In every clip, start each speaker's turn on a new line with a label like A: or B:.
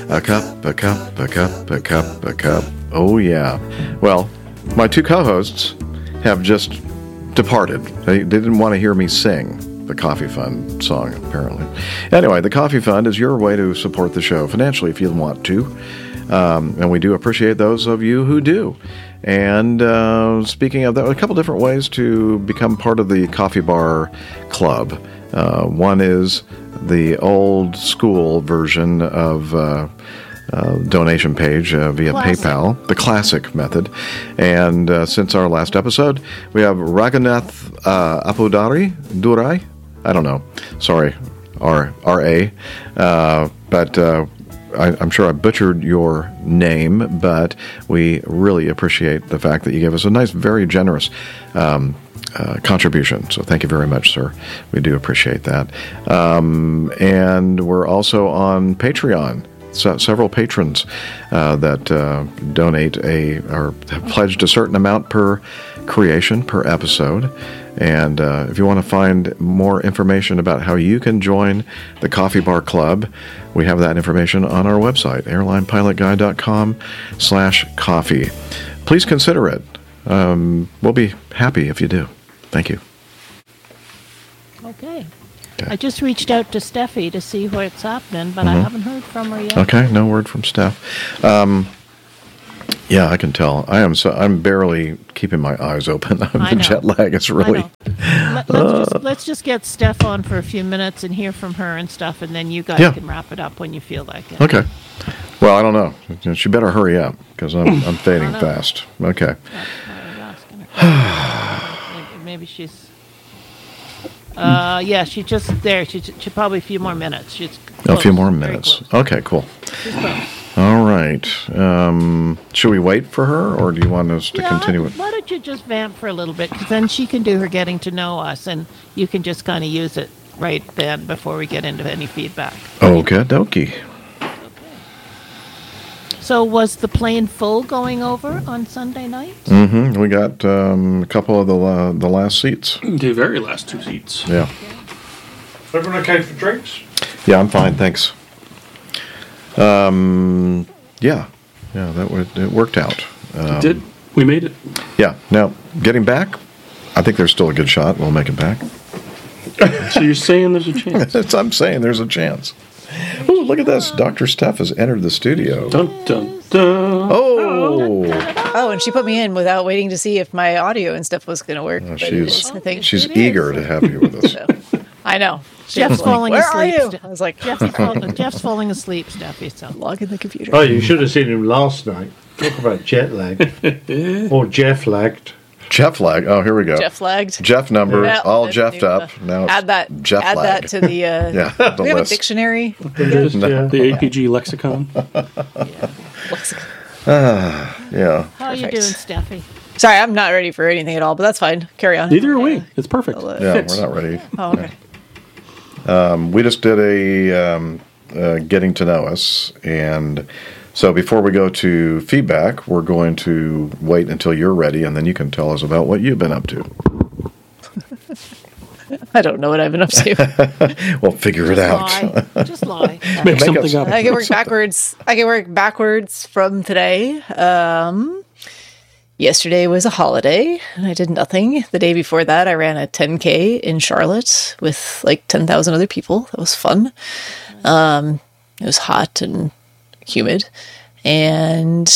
A: A cup, a cup, a cup, a cup, a cup. Oh, yeah. Well, my two co-hosts have just departed. They didn't want to hear me sing the Coffee Fund song, apparently. Anyway, the Coffee Fund is your way to support the show financially if you want to. And we do appreciate those of you who do. And speaking of that, a couple different ways to become part of the Coffee Bar Club. One is the old school version of donation page via PayPal, the classic method. And since our last episode, we have Raghunath Durai. I don't know. Sorry, R.A. But I'm sure I butchered your name, but we really appreciate the fact that you gave us a nice, very generous contribution. So thank you very much, sir. We do appreciate that. And we're also on Patreon. Several patrons that donate or have pledged a certain amount per creation, per episode. And if you want to find more information about how you can join the Coffee Bar Club, we have that information on our website, airlinepilotguy.com/coffee. Please consider it. We'll be happy if you do. Thank you.
B: Okay. I just reached out to Steffi to see what's happening, but I haven't heard from her yet.
A: Okay, no word from Steph. Yeah, I can tell. I'm barely keeping my eyes open. The jet lag is really.
B: Let's just get Steph on for a few minutes and hear from her and stuff, and then you guys can wrap it up when you feel like it.
A: Okay. Well, I don't know. She better hurry up because I'm fading fast. Okay.
B: Maybe she's. Yeah, she's just there. She's probably a few more minutes. She's close,
A: a few more minutes. Okay, cool.
B: She's close.
A: All right. Should we wait for her, or do you want us to continue it?
B: Why don't you just vamp for a little bit, because then she can do her getting to know us, and you can just kind of use it right then before we get into any feedback.
A: Okay, dokie.
B: So was the plane full going over on Sunday night?
A: Mm-hmm. We got a couple of the last seats.
C: The very last two seats.
A: Yeah.
D: Everyone okay for drinks?
A: Yeah, I'm fine, thanks. Yeah, it worked out.
C: It did. We made it.
A: Yeah. Now, getting back, I think there's still a good shot. We'll make it back.
C: So you're saying there's a chance?
A: I'm saying there's a chance. Oh, look at this. Dr. Steph has entered the studio.
C: Dun, dun, dun.
E: Oh, and she put me in without waiting to see if my audio and stuff was going to work.
A: She's eager to have you with us.
E: So, I know.
B: Jeff's falling asleep.
E: I was like,
B: Jeff's falling asleep, Steffi. So
E: log in the computer.
D: Oh, you should have seen him last night. Talk about jet lag. Or Jeff lagged.
A: Jeff lag. Oh, here we go.
E: Jeff lagged.
A: Jeff number, all Jeffed
E: new,
A: up. Now
E: add that.
A: Jeff
E: add
A: lag.
E: that to the.
A: The
E: we have
A: list.
E: a dictionary.
C: The APG lexicon.
A: Yeah.
B: how are you doing, Steffi?
E: Sorry, I'm not ready for anything at all, but that's fine. Carry on.
C: Neither are we. It's perfect.
A: Yeah, we're not ready.
E: Oh, okay.
A: We just did a getting to know us, and so before we go to feedback, we're going to wait until you're ready, and then you can tell us about what you've been up to.
E: I don't know what I've been up to.
A: We'll figure it out.
B: Just lie.
C: Make something up.
E: I can work backwards. From today. Yesterday was a holiday, and I did nothing. The day before that, I ran a 10K in Charlotte with like 10,000 other people. That was fun. It was hot and humid. And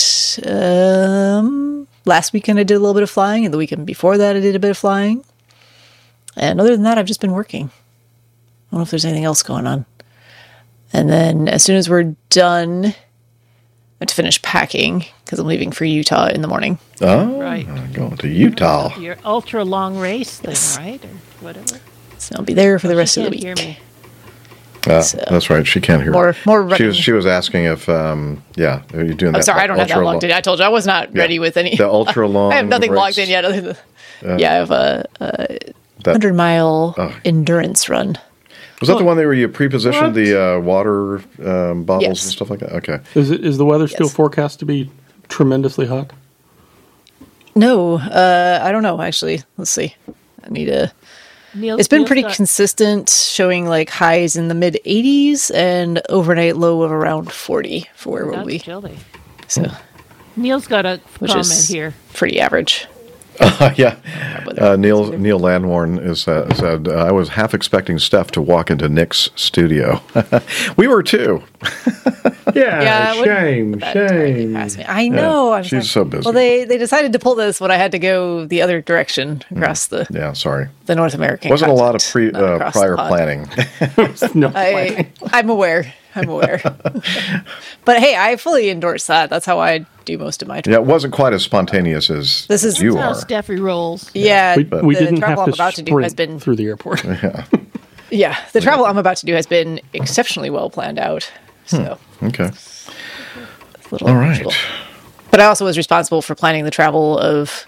E: last weekend, I did a little bit of flying, and the weekend before that, I did a bit of flying. And other than that, I've just been working. I don't know if there's anything else going on. And then as soon as we're done, I have to finish packing because I'm leaving for Utah in the morning.
A: Oh,
B: Right.
A: Going to Utah.
B: Your ultra long race thing, right? Or whatever.
E: So I'll be there for the rest of the week.
B: Hear me.
E: So,
A: that's right. She can't hear.
E: More
A: She was asking if are you doing that?
E: I'm sorry, I don't have that logged in. I told you I was not ready with any.
A: The ultra long.
E: I have nothing logged in yet. Other than, I have a 100-mile endurance run.
A: Was that the one where you pre-positioned the water bottles and stuff like that? Okay.
C: Is the weather still forecast to be tremendously hot?
E: No, I don't know. Actually, let's see. I need to. It's been pretty
B: got-
E: consistent, showing like highs in the mid 80s and overnight low of around 40 for where we'll
B: That's
E: be.
B: chilly.
E: So,
B: Neil's got a
E: which
B: comment
E: is
B: here.
E: pretty average.
A: Yeah.
E: Weather.
A: Neil Landwarn said, I was half expecting Steph to walk into Nick's studio. We were too.
D: Yeah,
E: it wouldn't
D: shame,
E: put that directly
D: shame.
E: past me. I know. I was
A: she's so busy.
E: Well, they decided to pull this when I had to go the other direction across
A: Yeah, sorry.
E: the North American.
A: Wasn't a lot of
E: continent, not across the
A: prior
E: pond.
A: planning.
C: No,
E: I'm aware. I'm aware. But hey, I fully endorse that. That's how I do most of my
A: Yeah,
E: travel.
A: it wasn't quite as spontaneous as
E: This is-
A: you
B: That's how
A: are.
B: Steffi rolls.
E: Yeah,
C: we
E: the
C: didn't
E: travel
C: have
E: I'm
C: to
E: about to do has
C: sprint
E: been
C: through the airport.
E: the travel I'm about to do has been exceptionally well planned out. So
A: Okay.
E: it's a little
A: All right.
E: unusual. But I also was responsible for planning the travel of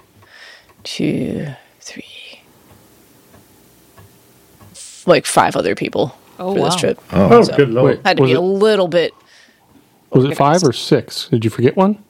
E: 5 other people
B: Oh,
E: for this
B: wow.
E: trip.
D: Oh,
E: So-
D: good lord.
C: Wait.
E: Had to
C: Was
E: be
C: it-
E: a little bit.
C: Was it 5 or 6? Did you forget one?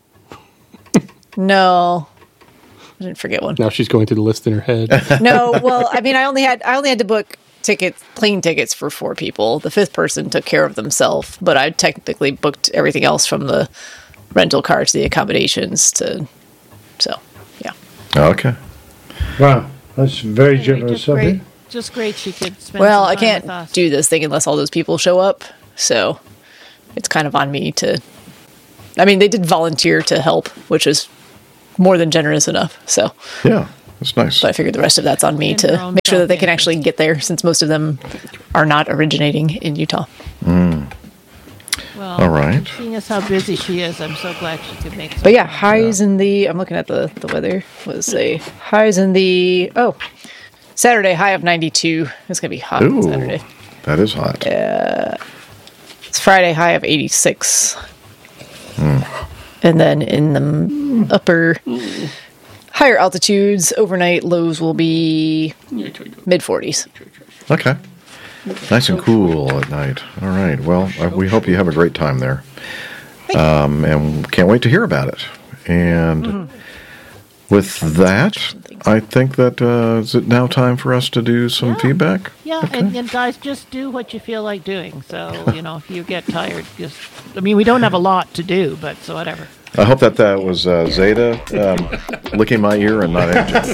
E: No, I didn't forget one.
C: Now she's going through the list in her head.
E: No, well, I mean, I only had to book plane tickets for 4 people. The 5th person took care of themselves, but I technically booked everything else from the rental car to the accommodations to. So, yeah.
A: Okay.
D: Wow, that's very
B: Anyway,
D: generous of you.
B: just great she could spend
E: Well,
B: some
E: I
B: time with
E: can't
B: us.
E: do this thing unless all those people show up. So, it's kind of on me to. I mean, they did volunteer to help, which is more than generous enough. So,
A: Yeah, that's nice.
E: but I figured the rest of that's on me
B: In their
E: to
B: own
E: make sure that they can
B: self-interest.
E: actually get there, since most of them are not originating in Utah.
B: Well,
A: All right.
B: seeing as how busy she is, I'm so glad she could make some
E: But yeah,
B: time.
E: highs in the. I'm looking at the weather. Was a highs in the. Oh, Saturday high of 92. It's gonna be hot on
A: Ooh,
E: Saturday.
A: that is hot.
E: It's Friday high of 86. And then in the upper higher altitudes, overnight lows will be mid 40s.
A: Okay. Nice and cool at night. All right. Well, we hope you have a great time there. And can't wait to hear about it. And with that, I think that is it now time for us to do some
B: Yeah.
A: feedback?
B: Yeah, and guys, just do what you feel like doing. So, if you get tired, we don't have a lot to do, but so whatever.
A: I hope that was Zeta licking my ear and not Angel.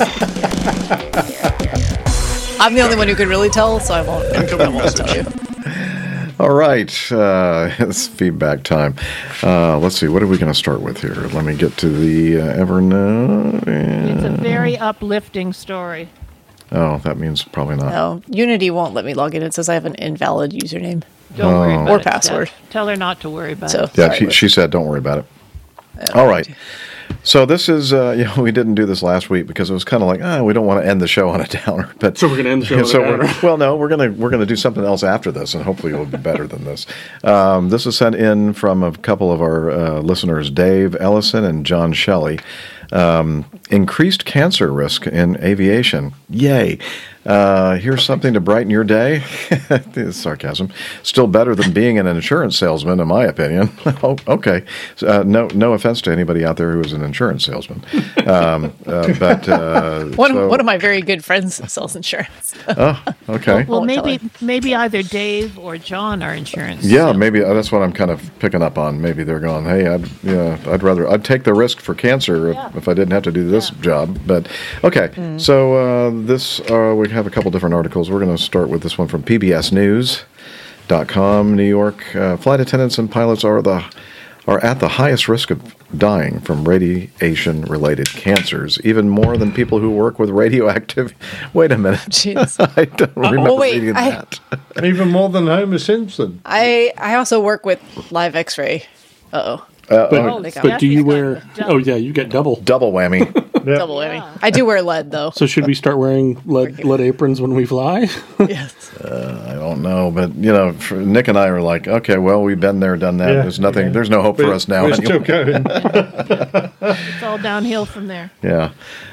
E: I'm the only one who could really tell, so I won't tell you.
A: All right, it's feedback time. Let's see, what are we going to start with here? Let me get to the Evernote.
B: It's a very uplifting story.
A: Oh, that means probably not.
E: No, Unity won't let me log in. It says I have an invalid username.
B: Don't worry about
E: Or
B: it.
E: password.
B: Steph. Tell her not to worry about
E: So
B: it.
A: Yeah,
E: sorry,
A: she said, don't worry about it. All right. So this is, we didn't do this last week because it was kind of like, we don't want to end the show on a downer. But
C: So we're gonna end the show on a downer.
A: Well, no, we're gonna do something else after this, and hopefully it'll be better than this. This is sent in from a couple of our listeners, Dave Ellison and John Shelley. Increased cancer risk in aviation. Yay. Here's something to brighten your day. Sarcasm. Still better than being an insurance salesman, in my opinion. Oh, okay. No offense to anybody out there who is an insurance salesman. But
E: One of my very good friends sells insurance.
A: okay.
B: Well,
E: Won't tell
B: maybe either Dave or John are insurance.
A: Yeah, maybe that's what I'm kind of picking up on. Maybe they're going, hey, I'd take the risk for cancer if I didn't have to do this job. But okay, so we have a couple different articles. We're going to start with this one from PBSNews.com. New York flight attendants and pilots are at the highest risk of dying from radiation-related cancers, even more than people who work with radioactive. Wait a minute.
E: Jeez.
A: I don't remember
E: wait,
A: reading that.
D: Even more than Homer Simpson.
E: I also work with live X-ray. Uh-oh.
C: But,
B: they got-
C: but do you
B: Stephanie's
C: wear?
B: got double.
C: Oh yeah, you get double.
A: Double whammy.
D: Yeah.
E: Double whammy. I do wear lead, though.
C: So should we start wearing lead aprons when we fly?
E: Yes.
A: I don't know, but Nick and I are like, okay, well, we've been there, done that.
D: Yeah,
A: There's nothing.
D: yeah.
A: There's no hope for us now.
D: We're still
A: anyway.
D: going.
B: It's all downhill from there.
A: Yeah.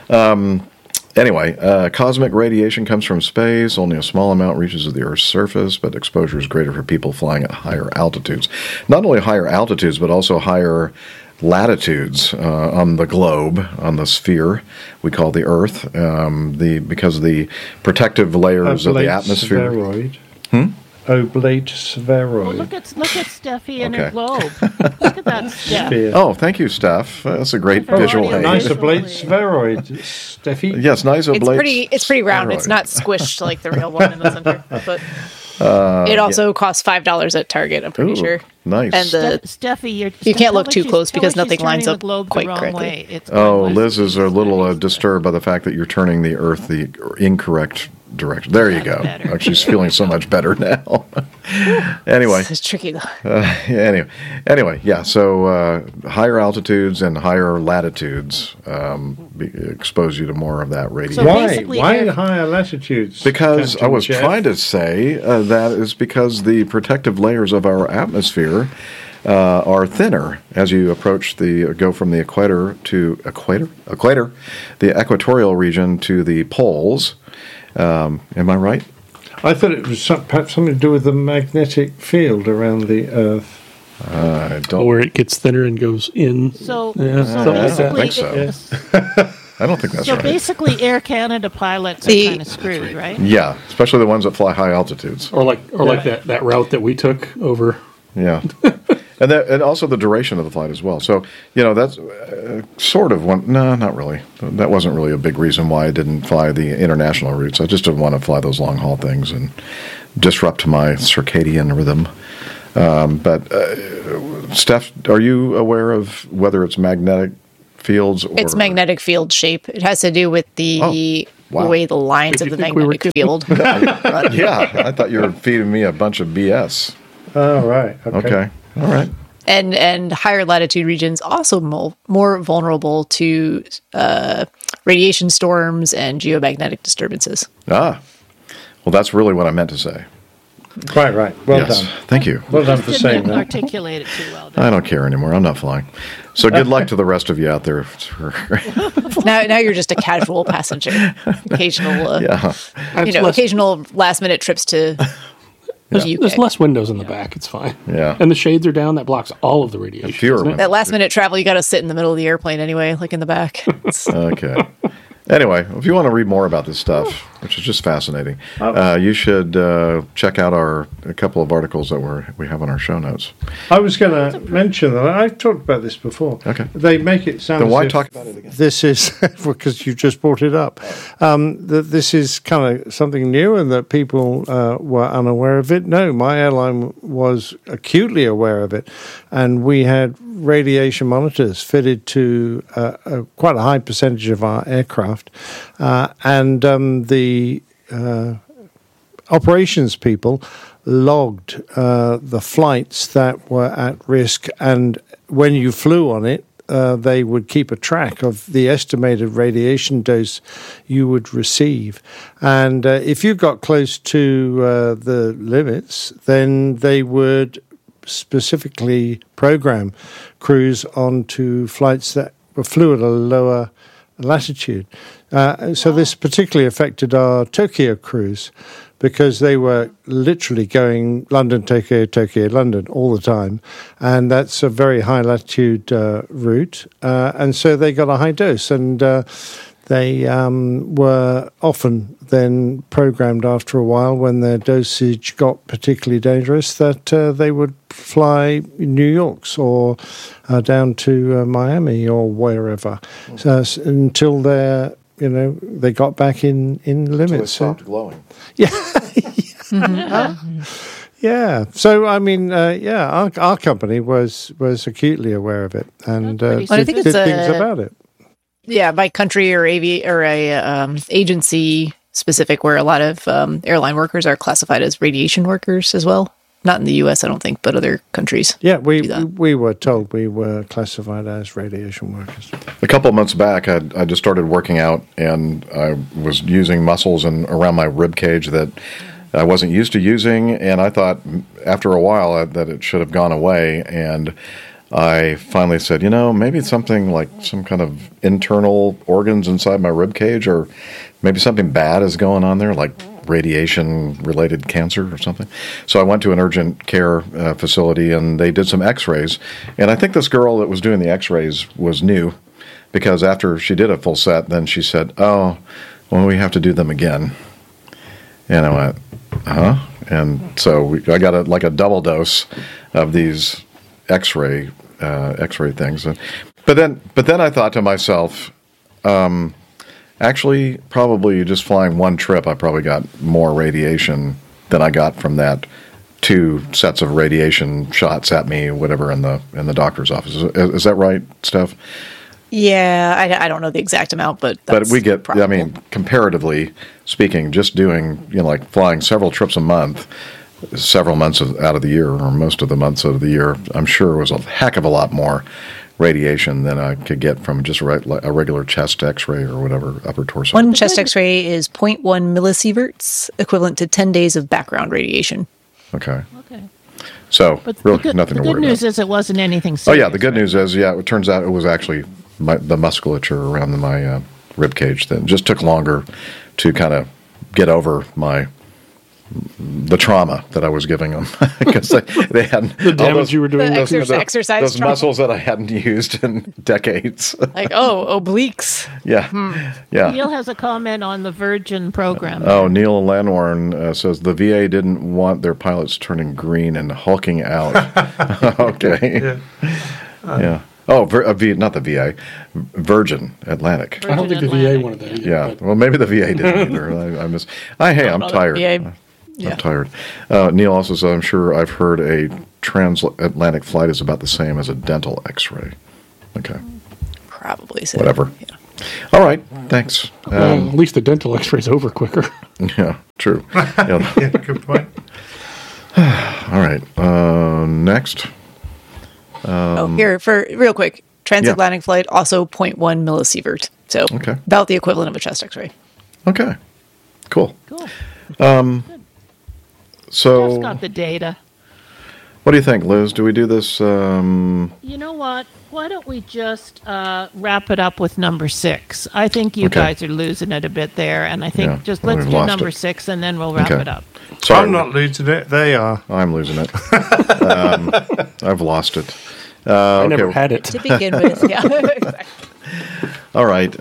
A: Anyway, cosmic radiation comes from space. Only a small amount reaches the Earth's surface, but exposure is greater for people flying at higher altitudes. Not only higher altitudes, but also higher latitudes on the globe, on the sphere we call the Earth, because of the protective layers of the atmosphere.
D: Spheroid. Oblate spheroid.
B: Well, look at Steffi and her
A: Okay.
B: globe. Look at that, Steph.
D: Sphere.
A: Oh, thank you, Steph. That's a great
B: Oh,
A: visual
B: yeah,
A: aid.
D: Nice
B: Visual
D: oblate
B: aid.
D: spheroid, Steffi.
A: Yes, nice oblate.
E: It's pretty round. It's
A: spheroid.
E: not squished like the real one in the center. But it also costs $5 at Target. I'm pretty
A: Ooh,
E: sure.
A: nice.
E: And the
B: Steffi,
E: You can't look too close because
B: tell her
E: nothing
B: she's
E: lines
B: turning
E: up
B: the globe
E: quite
B: the wrong
E: correctly.
B: way. It's
A: Oh,
B: going
A: Liz is a
B: west.
A: little disturbed by the fact that you're turning the Earth the incorrect direction. There you go.
B: better.
A: She's feeling so much better now. Anyway,
E: It's tricky though.
A: anyway, yeah. So higher altitudes and higher latitudes expose you to more of that radiation.
B: So
D: Why?
B: basically,
D: Why
B: Eric-
D: higher latitudes?
A: Because I
D: Captain
A: was
D: Jeff?
A: trying to say that is because the protective layers of our atmosphere are thinner as you approach go from the equator, the equatorial region to the poles. Am I right?
D: I thought it was perhaps something to do with the magnetic field around the Earth.
A: I don't.
C: Where it gets thinner and goes in.
B: So,
C: Yeah,
B: so
C: something like that.
B: basically,
A: I think I don't think that's
B: so
A: right.
B: basically, Air Canada pilots are
E: The-
B: kind of screwed, right?
A: Yeah, especially the ones that fly high altitudes.
C: Or like that route that we took over.
A: Yeah, and also the duration of the flight as well. So that's sort of one. No, not really. That wasn't really a big reason why I didn't fly the international routes. I just didn't want to fly those long haul things and disrupt my circadian rhythm. But Steph, are you aware of whether it's magnetic fields or
E: It's magnetic field shape. It has to do with the
A: wow.
E: way the lines
C: Did
E: of
C: you
E: the
C: think we were
E: magnetic field. run.
A: Yeah, I thought you were feeding me a bunch of BS.
D: Oh, right.
A: Okay, all right.
E: And higher latitude regions also more vulnerable to radiation storms and geomagnetic disturbances.
A: Well, that's really what I meant to say.
D: Quite right. Well
A: Yes,
D: done.
A: thank you.
D: Well done for
B: Didn't
D: saying that.
B: articulate it too well.
A: I don't care anymore. I'm not flying. So good luck to the rest of you out there.
E: Now you're just a casual passenger. Occasional,
A: Yeah.
E: occasional last minute trips to the UK.
C: There's less windows in the back. It's fine.
A: Yeah.
C: And the shades are down. That blocks all of the radiation.
A: Fewer
C: doesn't it?
A: windows.
E: That last minute travel, you got to sit in the middle of the airplane anyway, like in the back.
A: Okay. Anyway, if you want to read more about this stuff, which is just fascinating, you should check out a couple of articles that we have on our show notes.
D: I was going to mention that I've talked about this before.
A: Okay.
D: They make it sound
A: Then why
D: as if
A: talk about it again?
D: this is because you just brought it up. That this is kind of something new and that people were unaware of it. No, my airline was acutely aware of it, and we had radiation monitors fitted to quite a high percentage of our aircraft, and the operations people logged the flights that were at risk, and when you flew on it, they would keep a track of the estimated radiation dose you would receive. And if you got close to the limits, then they would specifically program crews onto flights that flew at a lower latitude. So this particularly affected our Tokyo crews because they were literally going London, Tokyo, Tokyo, London all the time. And that's a very high latitude route. And so they got a high dose. And they were often then programmed after a while when their dosage got particularly dangerous that they would fly New York's or down to Miami or wherever until they got back in limits.
A: glowing.
D: Yeah. So I mean, our company was acutely aware of it and
B: That's pretty
E: But I think
D: did
E: it's
D: things about it.
E: Yeah, by country or agency specific, where a lot of airline workers are classified as radiation workers as well. Not in the U.S., I don't think, but other countries.
D: Yeah,
E: do that.
D: we were told we were classified as radiation workers.
A: A couple of months back, I just started working out, and I was using muscles around my rib cage that I wasn't used to using, and I thought after a while that it should have gone away, and I finally said, maybe it's something like some kind of internal organs inside my rib cage, or maybe something bad is going on there, like radiation-related cancer or something. So I went to an urgent care facility, and they did some X-rays. And I think this girl that was doing the X-rays was new, because after she did a full set, then she said, "Oh, well, we have to do them again." And I went, "Huh?" And so I got a double dose of these X-ray things. But then I thought to myself, actually, probably just flying one trip, I probably got more radiation than I got from that 2 sets of radiation shots at me, whatever, in the doctor's office. Is that right, Steph?
E: Yeah, I don't know the exact amount, but
A: we get,
E: probable.
A: I mean, comparatively speaking, just doing, like flying several trips a month, several months out of the year, or most of the months of the year, I'm sure was a heck of a lot more radiation than I could get from just a regular chest X-ray or whatever, upper torso.
E: One chest X-ray is 0.1 millisieverts, equivalent to 10 days of background radiation.
A: Okay.
B: Okay.
A: So,
B: But
A: really nothing to worry
B: The good news
A: about.
B: is it wasn't anything
A: Oh,
B: serious.
A: yeah, the good news is, it turns out it was actually the musculature around my rib cage that just took longer to kind of get over the trauma that I was giving them, because they hadn't
C: The damage you were doing.
E: The exercise
A: those
E: trauma.
A: muscles that I hadn't used in decades.
E: Like, obliques.
A: Yeah, yeah.
B: Neil has a comment on the Virgin program.
A: Oh, Neil Lanwarn says the VA didn't want their pilots turning green and hulking out. Okay. Yeah. Oh, not the VA, Virgin Atlantic.
C: I don't think the VA wanted that either.
A: Yeah.
C: but-
A: Well, maybe the VA didn't either. I'm
E: know the
A: tired.
E: VA. Yeah.
A: I'm tired. Neil also says, I'm sure I've heard a transatlantic flight is about the same as a dental X-ray. Okay.
E: Probably so.
A: Whatever.
E: Yeah.
A: All right. Thanks.
C: Well, at least the dental X-ray's over quicker.
A: Yeah. True. Yeah.
D: Yeah, good point.
A: All right. Next.
E: Here, for real quick, transatlantic flight, also 0.1 millisievert. So
A: Okay.
E: about the equivalent of a chest X-ray.
A: Okay. Cool.
B: Cool.
A: So,
B: Jeff's got the data.
A: what do you think, Liz? Do we do this?
B: You know what? Why don't we just wrap it up with number 6? I think you
A: Okay.
B: guys are losing it a bit there, and I think
A: Yeah,
B: just
A: well,
B: let's
A: we've
B: do
A: lost
B: number
A: it.
B: 6, and then we'll wrap
A: Okay.
B: it up.
A: Sorry.
D: I'm not losing it. They are.
A: I'm losing it. I've lost it.
C: I never
A: okay.
C: had it.
E: To begin with, yeah. Exactly.
A: All right.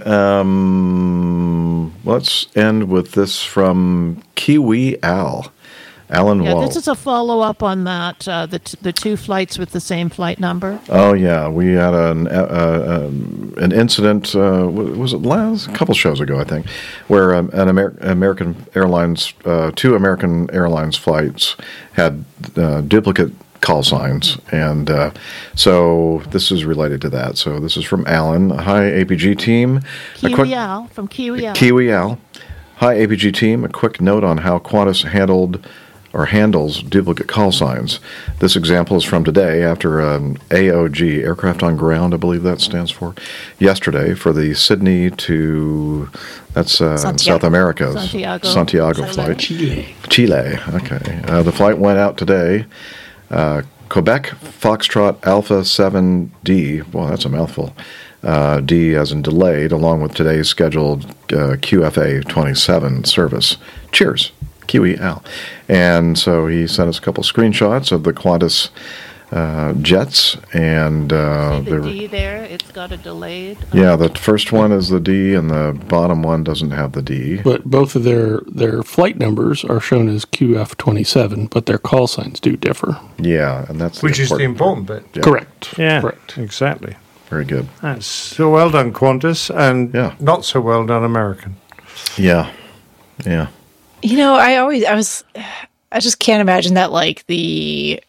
A: Let's end with this from Kiwi Al. Alan
B: Yeah,
A: Wall.
B: this is a follow-up on that, the 2 flights with the same flight number.
A: Oh yeah, we had an incident. Was it a couple shows ago, I think, where an American Airlines, 2 American Airlines flights had duplicate call signs, and so this is related to that. So this is from Alan. Hi, APG team.
B: Kiwi Al, from Kiwi Al.
A: Kiwi Al. Hi, APG team. A quick note on how Qantas handles duplicate call signs. This example is from today after an AOG, Aircraft on Ground, I believe that stands for, yesterday for the Sydney to, that's South America's
B: Santiago
A: flight.
C: Chile.
A: Chile, okay. The flight went out today. Quebec Foxtrot Alpha 7D, well, that's a mouthful. D as in delayed, along with today's scheduled QFA 27 service. Cheers, Kiwi Al. And so he sent us a couple screenshots of the Qantas jets, and
B: See
A: they
B: the
A: were,
B: D there? It's got a delayed.
A: yeah, the first one is the D, and the bottom one doesn't have the D.
C: But both of their flight numbers are shown as QF27, but their call signs do differ.
A: Yeah, and that's
D: Which is the
A: part.
D: important bit.
A: Yeah.
C: Correct.
D: Yeah,
C: Correct.
D: exactly.
A: Very good.
D: That's so well done, Qantas, and
A: Yeah.
D: not so well done, American.
A: Yeah, yeah.
E: You know, I just can't imagine that, like, the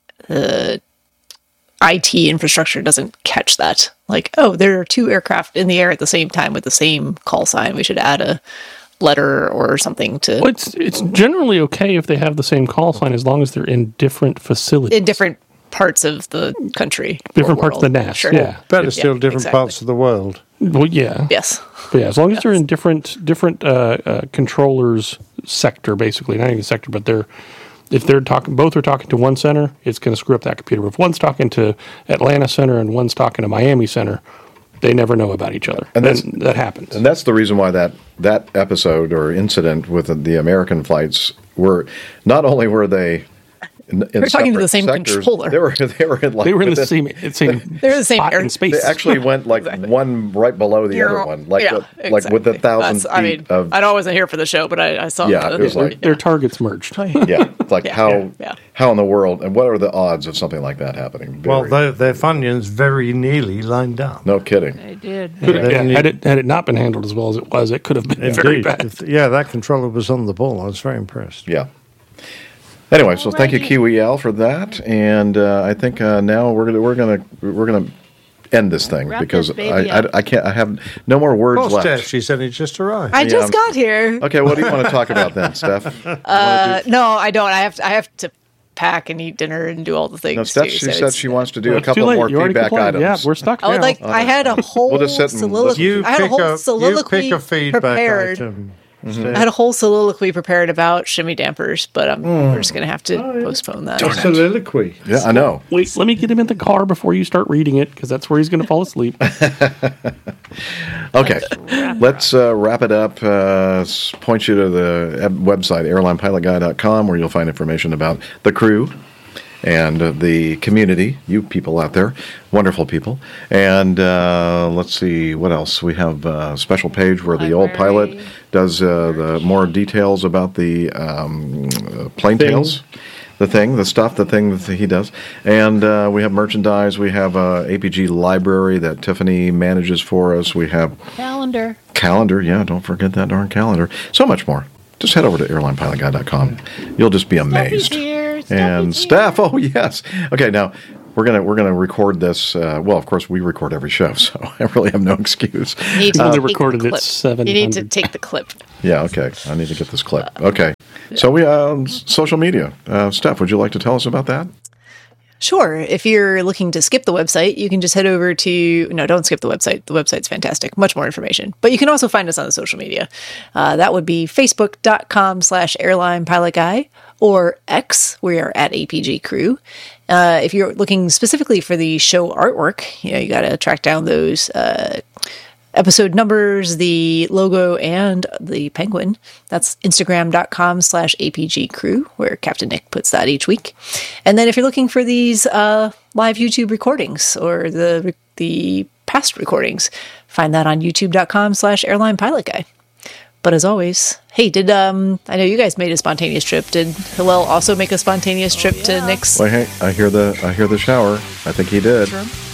E: IT infrastructure doesn't catch that. Like, oh, there are 2 aircraft in the air at the same time with the same call sign. We should add a letter or something to
C: Well, it's generally okay if they have the same call sign as long as they're in different facilities.
E: in different parts of the country.
C: Different
E: or
C: parts of the
E: world.
C: nest,
E: Sure.
C: yeah.
D: Better still, different
E: exactly.
D: parts of the world.
C: Well, yeah.
E: Yes.
C: But yeah, as long as they're in different controllers sector, basically, not even sector, but if they're talking, both are talking to one center, it's going to screw up that computer. If one's talking to Atlanta center and one's talking to Miami center, They never know about each other.
A: And
C: that happens.
A: And that's the reason why that episode or incident with the American flights were, not only were they
E: They're talking to the same
A: sectors,
E: controller.
A: They were
C: in the same
E: They're the same
C: spot
E: air
C: in space.
A: They actually went like one right below the other one, like with the 1,000 feet of.
E: I wasn't here for the show, but I saw.
A: Yeah, it was like
C: their targets merged.
A: yeah, it's like how in the world and what are the odds of something like that happening?
D: Well, their Funyuns very nearly lined up.
A: No kidding.
B: They did.
C: Had it not been handled as well as it was, it could have been very bad.
D: Yeah, that controller was on the ball. I was very impressed.
A: Yeah. Anyway, so thank you, Kiwi Al, for that, and I think now we're gonna end this thing
B: Wrap
A: because
B: this baby up.
A: I can't. I have no more words
D: Well,
A: left.
D: Steph, she said he just arrived.
E: I just got here.
A: Okay, what do you want to talk about then, Steph?
E: No, I don't. I have to pack and eat dinner and do all the things.
A: No, Steph,
E: too,
A: she
E: so
A: said
E: it's-
A: she wants to do
C: Well,
A: a
C: it's too
A: couple
C: late.
A: more
C: You already
A: feedback
C: complained.
A: items.
C: Yeah, we're stuck
E: I would
C: now.
E: like. I had a whole
A: We'll just sit and
E: soliloquy.
D: You
E: I had a
D: pick
E: whole
D: a
E: soliloquy
D: feedback
E: prepared.
D: item.
E: I had a whole soliloquy prepared about shimmy dampers, but we're just going to have to postpone that.
D: Soliloquy.
A: Yeah, I know.
C: Wait, let me get him in the car before you start reading it, because that's where he's going to fall asleep.
A: Okay, let's wrap it up. Point you to the website, airlinepilotguy.com, where you'll find information about the crew and the community, you people out there, wonderful people. And let's see, what else? We have a special page where the old pilot
B: Library.
A: does the more details about the plane tales. The thing that he does. And we have merchandise. We have APG library that Tiffany manages for us. We have calendar. Yeah, don't forget that darn calendar. So much more. Just head over to airlinepilotguy.com. You'll just be amazed. And Steph, oh yes. Okay, now we're gonna record this. Well, of course we record every show, so I really have no excuse.
E: You need to
C: Only
E: take the
C: recorded at
E: clip.
C: 700.
E: You need to take the clip.
A: Yeah, okay. I need to get this clip. Okay. So we social media. Steph, would you like to tell us about that?
E: Sure. If you're looking to skip the website, you can just head over to... No, don't skip the website. The website's fantastic. Much more information. But you can also find us on the social media. That would be facebook.com/airlinepilotguy or X. We are at APG Crew. If you're looking specifically for the show artwork, you got to track down those episode numbers, the logo, and the penguin. That's Instagram.com/APG Crew, where Captain Nick puts that each week. And then if you're looking for these live YouTube recordings or the past recordings, find that on YouTube.com/AirlinePilotGuy. But as always, hey, I know you guys made a spontaneous trip. Did Hillel also make a spontaneous trip to Nick's?
A: Well, hey, I hear the shower. I think he did.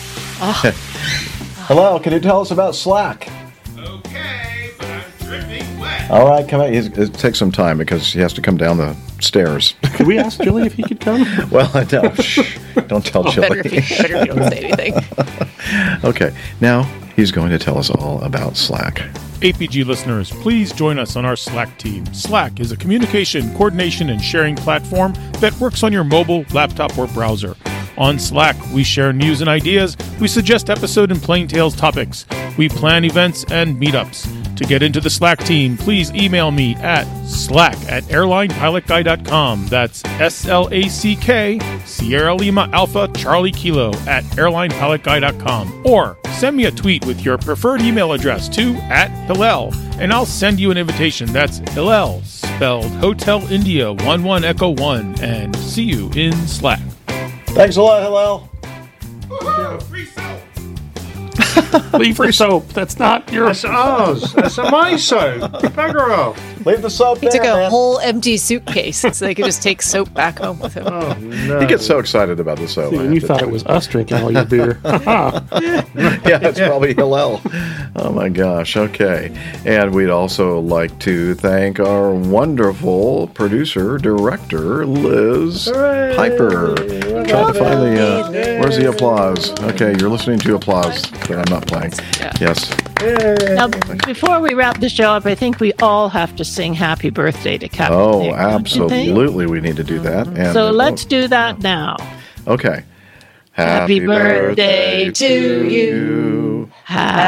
A: Hello, can you tell us about Slack?
F: Okay, but I'm dripping wet.
A: All right, come on. It takes some time because he has to come down the stairs.
C: Could we ask Jilly if he could come?
A: Well, I know. Shh, don't tell
E: Better
A: Chili.
E: if you don't say anything.
A: Okay, now he's going to tell us all about Slack.
F: APG listeners, please join us on our Slack team. Slack is a communication, coordination, and sharing platform that works on your mobile, laptop, or browser. On Slack, we share news and ideas, we suggest episode and Plain Tales topics, we plan events and meetups. To get into the Slack team, please email me at slack@airlinepilotguy.com. That's SLACK, Sierra Lima Alpha Charlie Kilo @airlinepilotguy.com. Or send me a tweet with your preferred email address to @Hillel, and I'll send you an invitation. That's Hillel, spelled Hotel India 11 Echo 1, and see you in Slack.
A: Thanks a lot, Hillel.
F: Woohoo! Free soap!
C: Leave for soap. That's not your...
D: That's ours. That's my soap. Bugger off.
A: Leave the soap
E: He took a whole empty suitcase so they could just take soap back home with him.
D: Oh, no.
A: He gets so excited about the soap.
C: And you thought it was us drinking all your beer.
A: Yeah, it's probably Hillel. Oh my gosh. Okay. And we'd also like to thank our wonderful producer, director, Liz Piper. Trying to find the, where's the applause? Okay, you're listening to applause that I'm not playing. Yes.
B: Now, before we wrap the show up, I think we all have to sing happy birthday to Captain
A: Oh,
B: Nick, don't you think?
A: absolutely. We need to do that. And
B: So let's do that now.
A: Okay.
B: Happy birthday to
A: you.
B: Happy